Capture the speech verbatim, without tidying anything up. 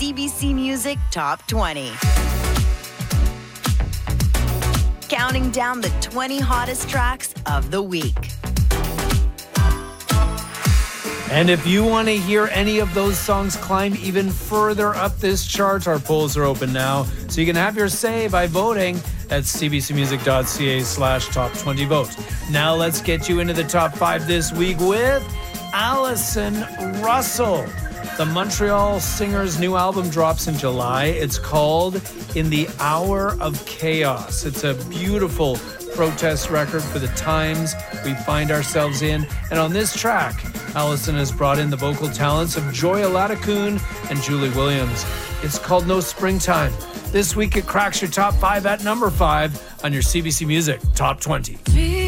C B C Music Top twenty. Counting down the twenty hottest tracks of the week. And if you want to hear any of those songs climb even further up this chart, our polls are open now. So you can have your say by voting at cbcmusic.ca slash top 20 vote. Now let's get you into the top five this week with Allison Russell. The Montreal singer's new album drops in July. It's called In the Hour of Chaos. It's a beautiful protest record for the times we find ourselves in. And on this track, Allison has brought in the vocal talents of Joy Aladakun and Julie Williams. It's called No Springtime. This week it cracks your top five at number five on your C B C Music Top twenty.